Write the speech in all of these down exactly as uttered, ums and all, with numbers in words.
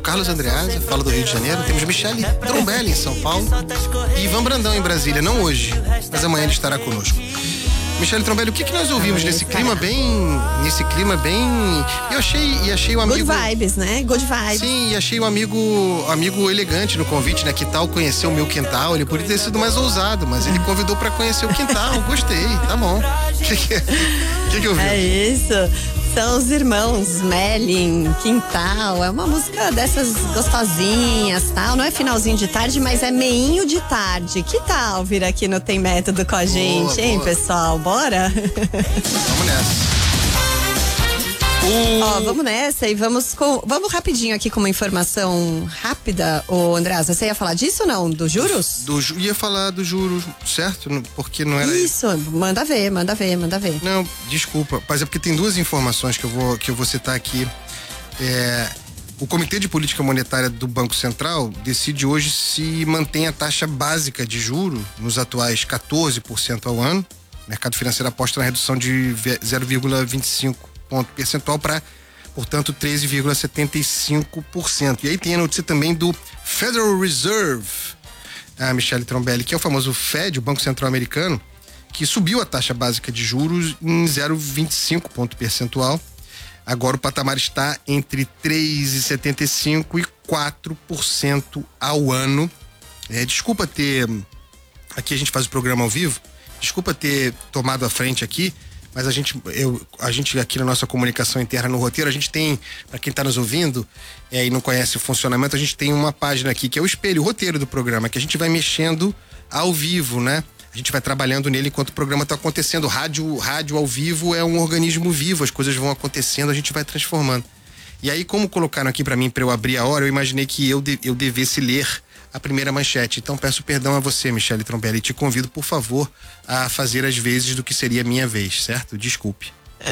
Carlos Andreasa, fala do Rio de Janeiro. Temos Michele Trombelli em São Paulo e Ivan Brandão em Brasília, não hoje, mas amanhã ele estará conosco. Michele Trombelli, o que que nós ouvimos nesse clima bem, nesse clima bem, eu achei, e achei o amigo... Good vibes, né? Good vibes. Sim, e achei o amigo, amigo elegante no convite, né? Que tal conhecer o meu quintal? Ele podia ter sido mais ousado, mas ele convidou pra conhecer o quintal. Gostei, tá bom. O que que, que que eu vi? É isso. São os irmãos Melin, Quintal. É uma música dessas gostosinhas, tal. Não é finalzinho de tarde, mas é meinho de tarde. Que tal vir aqui no Tem Método com a gente, boa, hein, boa. Pessoal? Bora? Vamos nessa. Uh... Ó, vamos nessa e vamos com, vamos rapidinho aqui com uma informação rápida. Ô, Andreasa, você ia falar disso ou não? Dos juros? Do, do, ia falar dos juros, certo? Porque não era... Isso, manda ver, manda ver, manda ver. Não, desculpa, mas é porque tem duas informações que eu vou, que eu vou citar aqui. É, o Comitê de Política Monetária do Banco Central decide hoje se mantém a taxa básica de juros nos atuais quatorze por cento ao ano. O mercado financeiro aposta na redução de zero vírgula vinte e cinco ponto percentual para, portanto, treze vírgula setenta e cinco por cento. E aí tem a notícia também do Federal Reserve, a Michele Trombelli, que é o famoso Fed, o Banco Central Americano, que subiu a taxa básica de juros em zero vírgula vinte e cinco ponto percentual. Agora o patamar está entre três vírgula setenta e cinco por cento e quatro por cento ao ano. É, desculpa ter... Aqui a gente faz o programa ao vivo. Desculpa ter tomado a frente aqui, mas a gente, eu, a gente aqui na nossa comunicação interna no roteiro, a gente tem, para quem está nos ouvindo é, e não conhece o funcionamento, a gente tem uma página aqui que é o espelho, o roteiro do programa, que a gente vai mexendo ao vivo, né? A gente vai trabalhando nele enquanto o programa está acontecendo. Rádio, rádio ao vivo é um organismo vivo, as coisas vão acontecendo, a gente vai transformando. E aí, como colocaram aqui para mim para eu abrir a hora, eu imaginei que eu, de, eu devesse ler a primeira manchete. Então peço perdão a você, Michele Trombelli, e te convido, por favor, a fazer as vezes do que seria a minha vez, certo? Desculpe.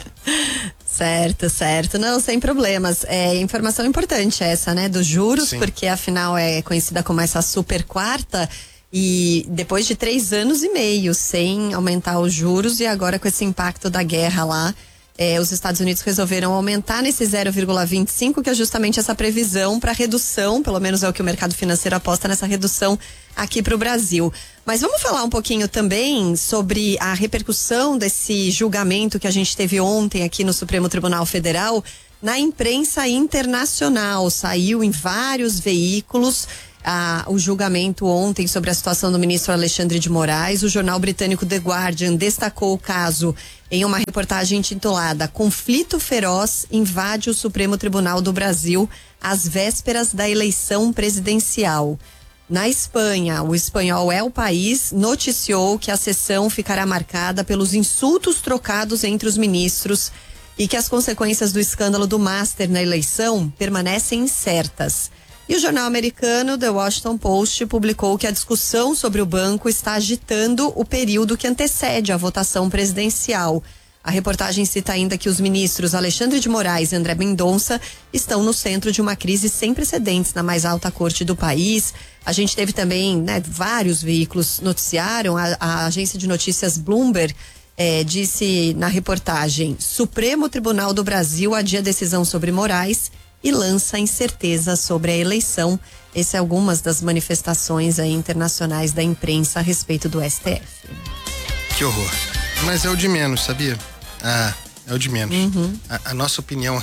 Certo, certo. Não, sem problemas. É informação importante essa, né? Dos juros, sim, porque afinal é conhecida como essa super quarta e depois de três anos e meio sem aumentar os juros e agora com esse impacto da guerra lá, É, os Estados Unidos resolveram aumentar nesse zero vírgula vinte e cinco, que é justamente essa previsão para redução, pelo menos é o que o mercado financeiro aposta nessa redução aqui para o Brasil. Mas vamos falar um pouquinho também sobre a repercussão desse julgamento que a gente teve ontem aqui no Supremo Tribunal Federal na imprensa internacional. Saiu em vários veículos Ah, o julgamento ontem sobre a situação do ministro Alexandre de Moraes. O jornal britânico The Guardian destacou o caso em uma reportagem intitulada Conflito Feroz invade o Supremo Tribunal do Brasil às vésperas da eleição presidencial. Na Espanha, o espanhol É o País noticiou que a sessão ficará marcada pelos insultos trocados entre os ministros e que as consequências do escândalo do Master na eleição permanecem incertas. E o jornal americano The Washington Post publicou que a discussão sobre o banco está agitando o período que antecede a votação presidencial. A reportagem cita ainda que os ministros Alexandre de Moraes e André Mendonça estão no centro de uma crise sem precedentes na mais alta corte do país. A gente teve também, né, vários veículos noticiaram, a, a agência de notícias Bloomberg eh, disse na reportagem: Supremo Tribunal do Brasil adia decisão sobre Moraes e lança incerteza sobre a eleição. Essas são algumas das manifestações aí internacionais da imprensa a respeito do S T F. Que horror. Mas é o de menos, sabia? Ah, é o de menos. Uhum. A, a nossa opinião,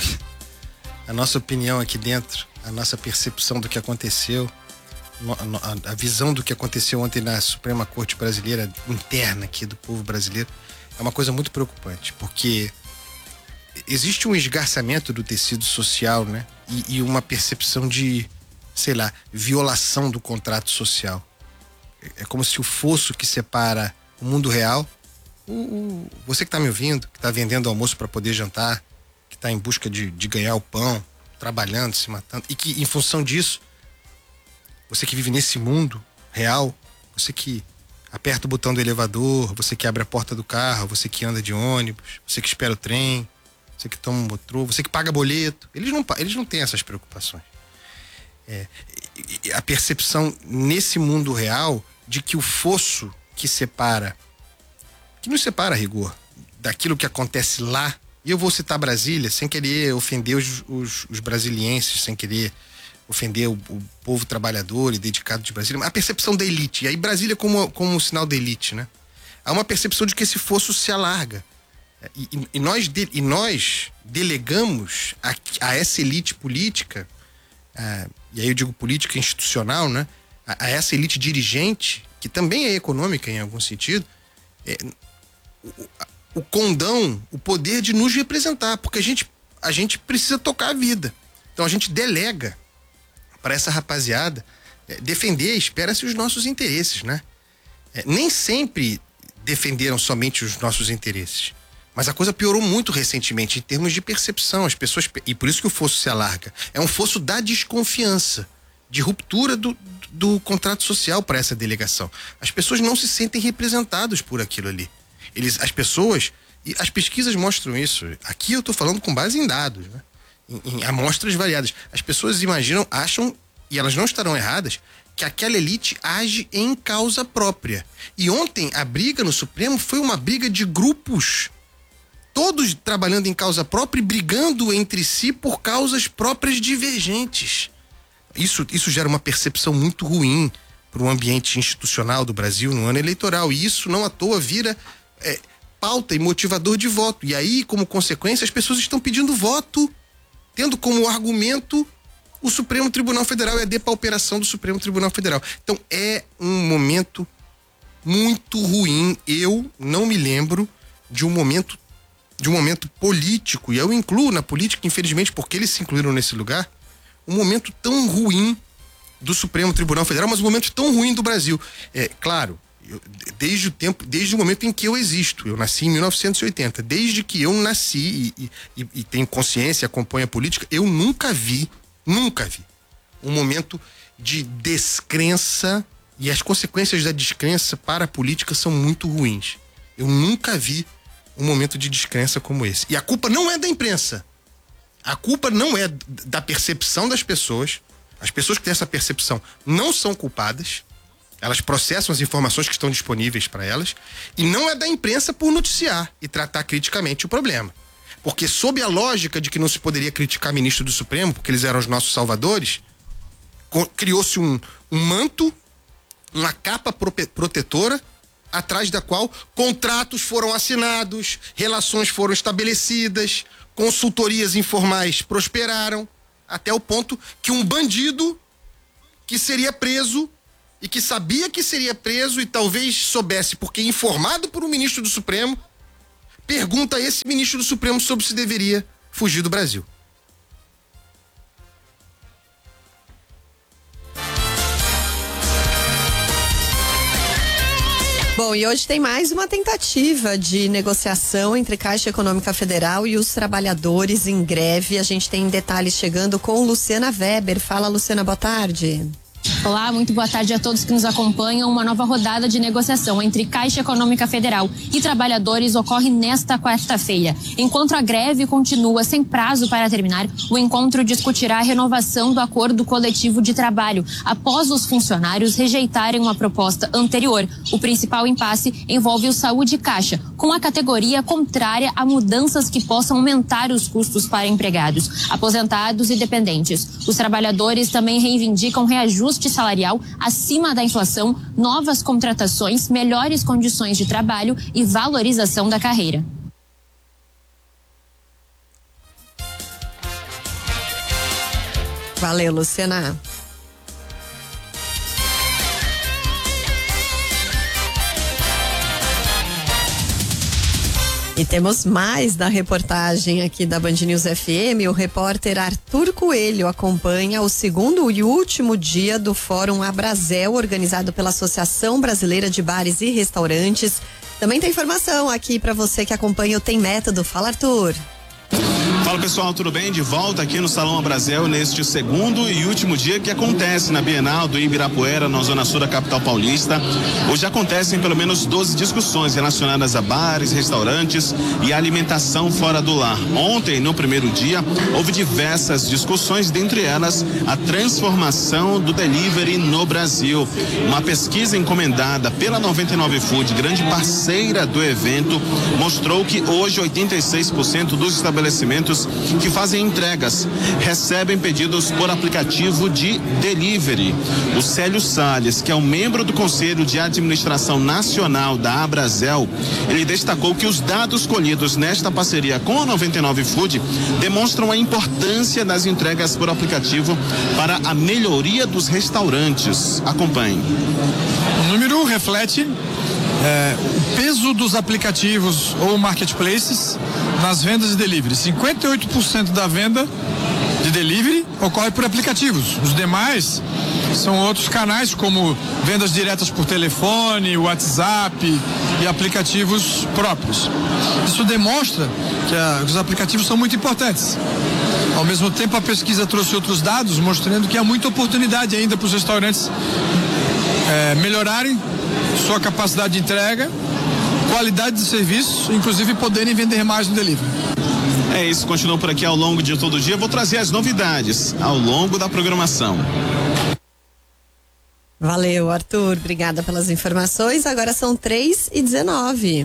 a nossa opinião aqui dentro, a nossa percepção do que aconteceu, a, a visão do que aconteceu ontem na Suprema Corte Brasileira, interna aqui do povo brasileiro, é uma coisa muito preocupante, porque existe um esgarçamento do tecido social, né? E, e uma percepção de, sei lá, violação do contrato social. É como se o fosso que separa o mundo real, o, o, você que está me ouvindo, que está vendendo almoço para poder jantar, que está em busca de, de ganhar o pão, trabalhando, se matando, e que em função disso, você que vive nesse mundo real, você que aperta o botão do elevador, você que abre a porta do carro, você que anda de ônibus, você que espera o trem, você que toma um metrô, você que paga boleto, eles não, eles não têm essas preocupações. É, a percepção nesse mundo real de que o fosso que separa, que nos separa a rigor, daquilo que acontece lá, e eu vou citar Brasília sem querer ofender os, os, os brasilienses, sem querer ofender o, o povo trabalhador e dedicado de Brasília, a percepção da elite, e aí Brasília como, como um sinal da elite, né? Há uma percepção de que esse fosso se alarga. E, e, e, nós, de, e nós delegamos a, a essa elite política, a, e aí eu digo política institucional, né? A, a essa elite dirigente, que também é econômica em algum sentido, é, o, o condão, o poder de nos representar, porque a gente, a gente precisa tocar a vida. Então a gente delega para essa rapaziada é, defender, espera-se, os nossos interesses, né? É, nem sempre defenderam somente os nossos interesses, mas a coisa piorou muito recentemente em termos de percepção. As pessoas, e por isso que o fosso se alarga, é um fosso da desconfiança, de ruptura do, do contrato social para essa delegação. As pessoas não se sentem representadas por aquilo ali. Eles, as pessoas, e as pesquisas mostram isso, aqui eu estou falando com base em dados, né? em, em amostras variadas. As pessoas imaginam, acham, e elas não estarão erradas, que aquela elite age em causa própria. E ontem a briga no Supremo foi uma briga de grupos, todos trabalhando em causa própria e brigando entre si por causas próprias divergentes. Isso, isso gera uma percepção muito ruim para o ambiente institucional do Brasil no ano eleitoral, e isso não à toa vira é, pauta e motivador de voto. E aí, como consequência, as pessoas estão pedindo voto, tendo como argumento o Supremo Tribunal Federal e a depauperação do Supremo Tribunal Federal. Então é um momento muito ruim. Eu não me lembro de um momento de um momento político, e eu incluo na política, infelizmente, porque eles se incluíram nesse lugar, um momento tão ruim do Supremo Tribunal Federal, mas um momento tão ruim do Brasil. É claro, eu, desde o tempo, desde o momento em que eu existo, eu nasci em mil novecentos e oitenta, desde que eu nasci e, e, e tenho consciência, acompanho a política, eu nunca vi, nunca vi um momento de descrença, e as consequências da descrença para a política são muito ruins. Eu nunca vi um momento de descrença como esse. E a culpa não é da imprensa. A culpa não é da percepção das pessoas. As pessoas que têm essa percepção não são culpadas. Elas processam as informações que estão disponíveis para elas. E não é da imprensa por noticiar e tratar criticamente o problema. Porque, sob a lógica de que não se poderia criticar ministro do Supremo, porque eles eram os nossos salvadores, criou-se um, um manto, uma capa protetora, atrás da qual contratos foram assinados, relações foram estabelecidas, consultorias informais prosperaram, até o ponto que um bandido que seria preso e que sabia que seria preso e talvez soubesse, porque informado por um ministro do Supremo, pergunta a esse ministro do Supremo sobre se deveria fugir do Brasil. Bom, e hoje tem mais uma tentativa de negociação entre Caixa Econômica Federal e os trabalhadores em greve. A gente tem detalhes chegando com Luciana Weber. Fala, Luciana, boa tarde. Olá, muito boa tarde a todos que nos acompanham. Uma nova rodada de negociação entre Caixa Econômica Federal e trabalhadores ocorre nesta quarta-feira. Enquanto a greve continua sem prazo para terminar, o encontro discutirá a renovação do acordo coletivo de trabalho, após os funcionários rejeitarem uma proposta anterior. O principal impasse envolve o Saúde Caixa, com a categoria contrária a mudanças que possam aumentar os custos para empregados, aposentados e dependentes. Os trabalhadores também reivindicam reajuste salarial acima da inflação, novas contratações, melhores condições de trabalho e valorização da carreira. Valeu, Luciana. E temos mais da reportagem aqui da Band News F M. O repórter Arthur Coelho acompanha o segundo e último dia do Fórum Abrazel, organizado pela Associação Brasileira de Bares e Restaurantes. Também tem informação aqui para você que acompanha o Tem Método. Fala, Arthur. Fala, pessoal, tudo bem? De volta aqui no Salão Abrazel neste segundo e último dia que acontece na Bienal do Ibirapuera, na zona sul da capital paulista. Hoje acontecem pelo menos doze discussões relacionadas a bares, restaurantes e alimentação fora do lar. Ontem, no primeiro dia, houve diversas discussões, dentre elas a transformação do delivery no Brasil. Uma pesquisa encomendada pela noventa e nove Food, grande parceira do evento, mostrou que hoje oitenta e seis por cento dos estabelecimentos que fazem entregas recebem pedidos por aplicativo de delivery. O Célio Salles, que é um membro do Conselho de Administração Nacional da Abrazel, ele destacou que os dados colhidos nesta parceria com a noventa e nove Food demonstram a importância das entregas por aplicativo para a melhoria dos restaurantes. Acompanhe. O número reflete é, o peso dos aplicativos ou marketplaces nas vendas de delivery. cinquenta e oito por cento da venda de delivery ocorre por aplicativos. Os demais são outros canais, como vendas diretas por telefone, WhatsApp e aplicativos próprios. Isso demonstra que a, os aplicativos são muito importantes. Ao mesmo tempo, a pesquisa trouxe outros dados mostrando que há muita oportunidade ainda para os restaurantes é, melhorarem sua capacidade de entrega, qualidade de serviço, inclusive poderem vender mais no delivery. É isso, continua por aqui ao longo de todo o dia. Vou trazer as novidades ao longo da programação. Valeu, Arthur. Obrigada pelas informações. Agora são três e dezenove.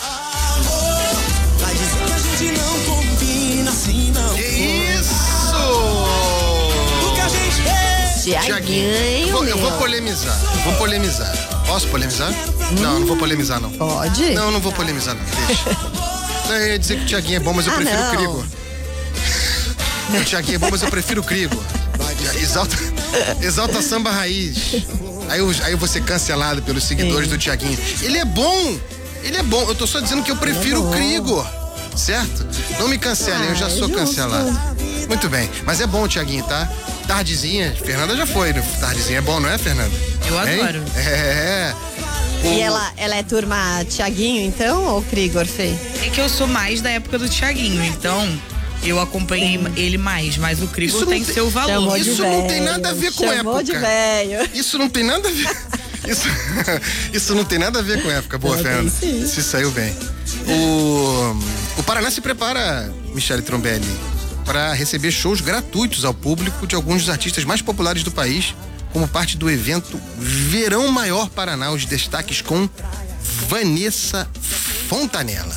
Vai dizer que a gente não combina assim, não. Que isso? O que a gente fez? Tiaguinho, eu vou, eu vou polemizar. Vou polemizar. Posso polemizar? Hum. Não, não vou polemizar, não. Pode? Não, não vou polemizar, não. Deixa. Eu ia dizer que o Tiaguinho é bom, mas eu ah, prefiro não. o Krigor. O Tiaguinho é bom, mas eu prefiro o Krigor. Exalta, exalta samba raiz. Aí eu, aí eu vou ser cancelado pelos seguidores Sim. do Tiaguinho. Ele é bom. Ele é bom. Eu tô só dizendo que eu prefiro é o Krigor. Certo? Não me cancelem, ah, eu já sou é cancelado. Muito bem. Mas é bom o Tiaguinho, tá? Tardezinha. Fernanda já foi. Né? Tardezinha é bom, não é, Fernanda? Eu adoro. Hein? É. O... E ela, ela é turma Tiaguinho, então, ou Krigor, Fê? É que eu sou mais da época do Tiaguinho, então eu acompanhei Sim. ele mais, mas o Krigor tem tem seu valor. Chamou Isso não véio. tem nada a ver com Chamou época. de velho. Isso não tem nada a ver. Isso, isso não tem nada a ver com época. Boa, é, Fernanda. Se saiu bem. O, o Paraná se prepara, Michele Trombelli, para receber shows gratuitos ao público de alguns dos artistas mais populares do país, como parte do evento Verão Maior Paraná, os destaques com Vanessa Fontanella.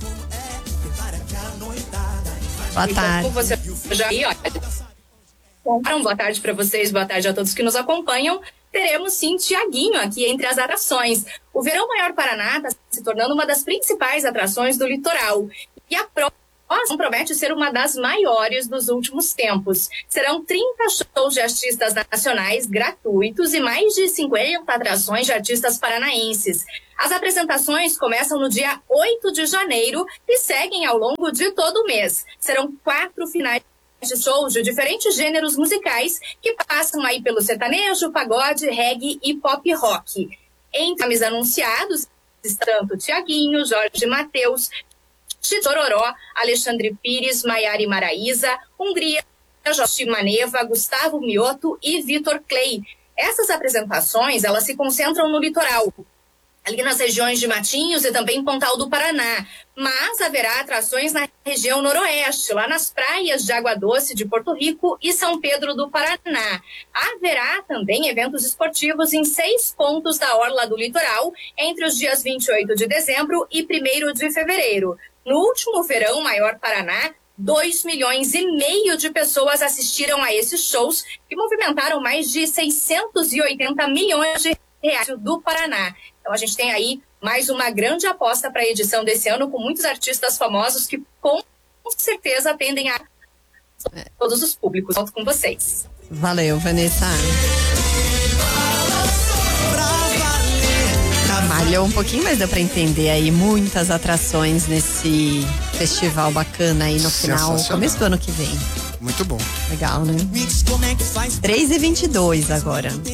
Boa tarde. Então, você já... Bom, boa tarde para vocês, boa tarde a todos que nos acompanham. Teremos sim Tiaguinho aqui entre as atrações. O Verão Maior Paraná está se tornando uma das principais atrações do litoral. E a próxima promete ser uma das maiores dos últimos tempos. Serão trinta shows de artistas nacionais gratuitos e mais de cinquenta atrações de artistas paranaenses. As apresentações começam no dia oito de janeiro e seguem ao longo de todo o mês. Serão quatro finais de shows de diferentes gêneros musicais que passam aí pelo sertanejo, pagode, reggae e pop rock. Entre os anunciados estão Tiaguinho, Jorge Mateus, Tororó, Alexandre Pires, Maiara Maraíza, Hungria, Jorge Maneva, Gustavo Mioto e Vitor Clay. Essas apresentações, elas se concentram no litoral, ali nas regiões de Matinhos e também Pontal do Paraná. Mas haverá atrações na região noroeste, lá nas praias de Água Doce de Porto Rico e São Pedro do Paraná. Haverá também eventos esportivos em seis pontos da orla do litoral, entre os dias vinte e oito de dezembro e primeiro de fevereiro. No último Verão Maior Paraná, dois milhões e meio de pessoas assistiram a esses shows que movimentaram mais de seiscentos e oitenta milhões de reais do Paraná. Então a gente tem aí mais uma grande aposta para a edição desse ano, com muitos artistas famosos que com certeza atendem a todos os públicos. Volto com vocês. Valeu, Vanessa. Trabalhou um pouquinho, mas deu para entender aí muitas atrações nesse festival bacana aí no final, começo do ano que vem. Muito bom. Legal, né? três e vinte e dois agora.